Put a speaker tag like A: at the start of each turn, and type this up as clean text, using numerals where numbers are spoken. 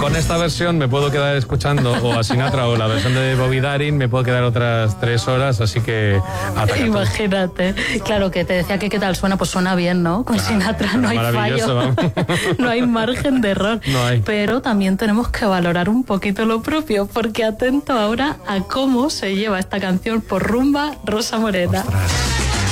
A: con esta versión me puedo quedar escuchando o a Sinatra o la versión de Bobby Darin, me puedo quedar otras 3 horas, así que
B: imagínate. Claro, que te decía que qué tal suena, pues suena bien, ¿no? Con Sinatra no hay fallo, no hay margen de error.
A: No hay.
B: Pero también tenemos que valorar un poquito lo propio, porque atento ahora a cómo se lleva esta canción por rumba Rosa Morena.
A: Ostras.